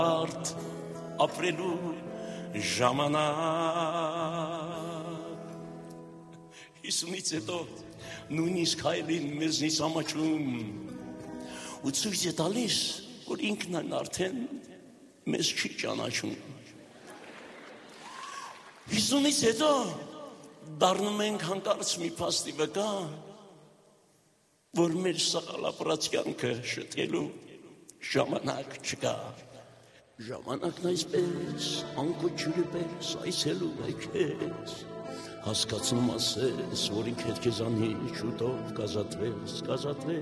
Արդ ապրելու ժամանակ Հիսունից հետո նույնիսկ հայրին մեզնից ամաչում ու ցույց է տալիս որ ինքն արդեն մեզ չի ճանաչում Հիսունից հետո դառնում ենք հանկարծ մի փաստի վկա որ մեր սաղալապրած կյանքը շտկելու ժամանակ չկա Ժամանակն այսպես, անկոչյուրի պես, այսելու է քեզ Հասկացնում ասես, որ ինքդ քեզանից շուտով կազատվես